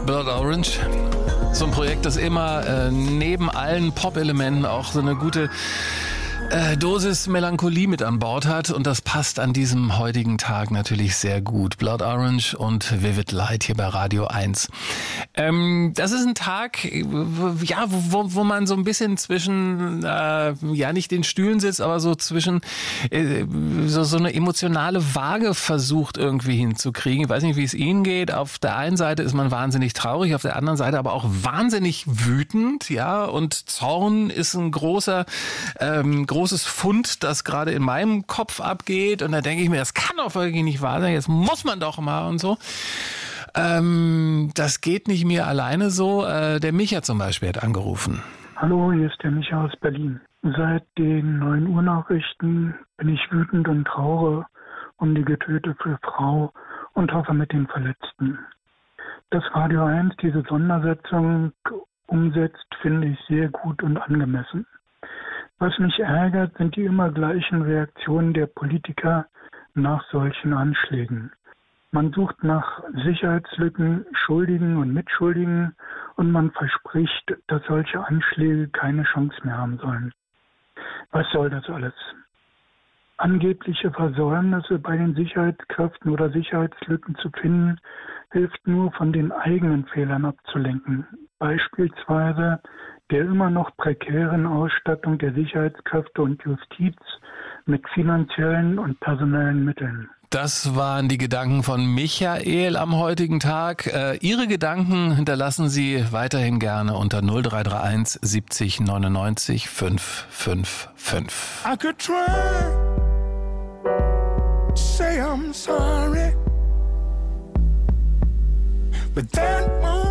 Blood Orange. So ein Projekt, das immer neben allen Pop-Elementen auch so eine gute Dosis Melancholie mit an Bord hat, und das passt an diesem heutigen Tag natürlich sehr gut. Blood Orange und Vivid Light hier bei Radio 1. Das ist ein Tag, wo man so ein bisschen zwischen, nicht den Stühlen sitzt, aber so zwischen so eine emotionale Waage versucht irgendwie hinzukriegen. Ich weiß nicht, wie es Ihnen geht. Auf der einen Seite ist man wahnsinnig traurig, auf der anderen Seite aber auch wahnsinnig wütend, ja, und Zorn ist ein großes Fund, das gerade in meinem Kopf abgeht, und da denke ich mir, das kann doch wirklich nicht wahr sein, jetzt muss man doch mal und so. Das geht nicht mir alleine so. Der Micha zum Beispiel hat angerufen. Hallo, hier ist der Micha aus Berlin. Seit den 9 Uhr Nachrichten bin ich wütend und trauere um die getötete Frau und hoffe mit den Verletzten. Dass Radio 1 diese Sondersetzung umsetzt, finde ich sehr gut und angemessen. Was mich ärgert, sind die immer gleichen Reaktionen der Politiker nach solchen Anschlägen. Man sucht nach Sicherheitslücken, Schuldigen und Mitschuldigen, und man verspricht, dass solche Anschläge keine Chance mehr haben sollen. Was soll das alles? Angebliche Versäumnisse bei den Sicherheitskräften oder Sicherheitslücken zu finden, hilft nur, von den eigenen Fehlern abzulenken. Beispielsweise der immer noch prekären Ausstattung der Sicherheitskräfte und Justiz mit finanziellen und personellen Mitteln. Das waren die Gedanken von Michael am heutigen Tag. Ihre Gedanken hinterlassen Sie weiterhin gerne unter 0331 70 99 555. I could try to say I'm sorry, but that won't